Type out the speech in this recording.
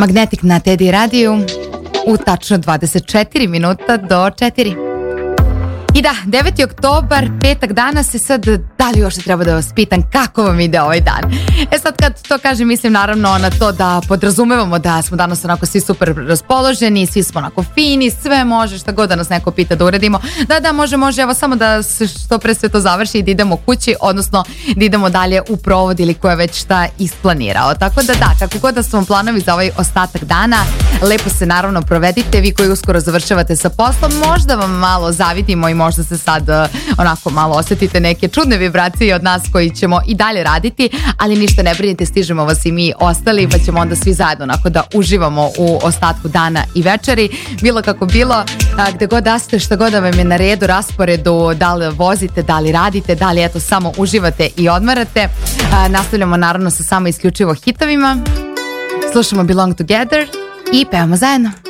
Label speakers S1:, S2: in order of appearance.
S1: Magnetik na Teddy radiju u tačno 24 minuta do 4. I da, 9. oktobar, petak, danas je sad, da li još treba da vas pitam kako vam ide ovaj dan? Sad kad to kažem, mislim naravno na to da podrazumevamo da smo danas onako svi super raspoloženi, svi smo onako fini, sve može, šta god da nas neko pita da uradimo. Da, može, evo samo da se što pre sve to završi i da idemo kući, odnosno da idemo dalje u provod ili ko je već šta isplanirao. Tako da, kako god da su vam planovi za ovaj ostatak dana, lepo se naravno provedite, vi koji uskoro završavate sa poslom, možda vam malo zavidimo i možda se sad onako malo osjetite neke čudne vibracije od nas koji ćemo i dalje raditi, ali ništa ne brinite, stižemo vas i mi ostali, pa ćemo onda svi zajedno onako da uživamo u ostatku dana i večeri. Bilo kako bilo, gde god da ste, šta god da vam je na redu, rasporedu, da li vozite, da li radite, da li eto samo uživate i odmarate. Nastavljamo naravno sa samo isključivo hitovima. Slušamo Belong Together i pevamo zajedno.